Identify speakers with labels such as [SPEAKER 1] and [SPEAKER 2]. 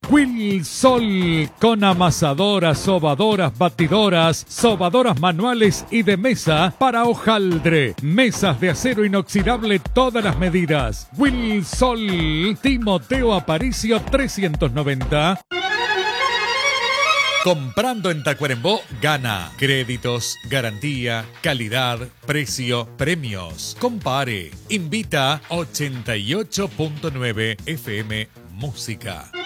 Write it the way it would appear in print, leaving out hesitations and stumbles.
[SPEAKER 1] Wilsol, con amasadoras, sobadoras, batidoras, sobadoras manuales y de mesa para hojaldre. Mesas de acero inoxidable todas las medidas. Wilsol, Timoteo Aparicio 390. Comprando en Tacuarembó, gana. Créditos, garantía, calidad, precio, premios. Compare. Invita 88.9 FM Música.